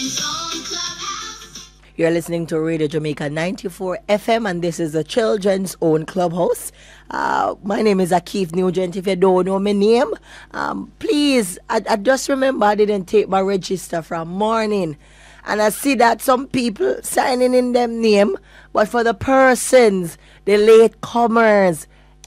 You're listening to Radio Jamaica 94 FM, and this is the Children's Own Clubhouse. My name is Akif Nugent. If you don't know my name, please, I just remember I didn't take my register from morning. And I see that some people signing in them name, but for the persons, the late comers,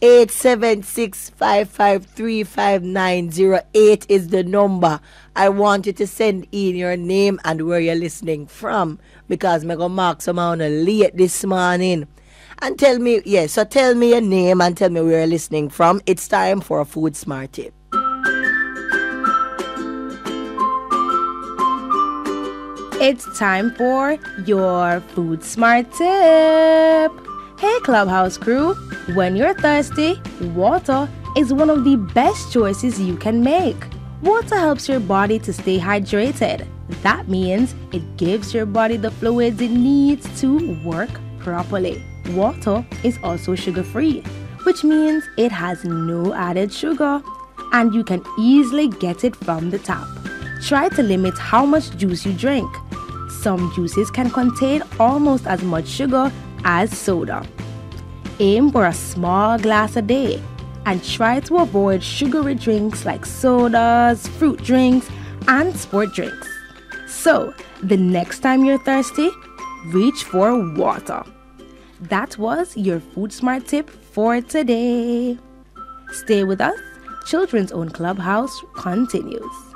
876-553-5908 is the number. I want you to send in your name and where you're listening from, because I'm going to mark someone late this morning. And tell me, so tell me your name and tell me where you're listening from. It's time for a Food Smart Tip. It's time for your Food Smart Tip. Hey Clubhouse crew, when you're thirsty, water is one of the best choices you can make. Water helps your body to stay hydrated. That means it gives your body the fluids it needs to work properly. Water is also sugar-free, which means it has no added sugar, and you can easily get it from the tap. Try to limit how much juice you drink. Some juices can contain almost as much sugar as soda. Aim for a small glass a day and try to avoid sugary drinks like sodas, fruit drinks, and sport drinks. So, the next time you're thirsty, reach for water. That was your Food Smart Tip for today. Stay with us. Children's Own Clubhouse continues.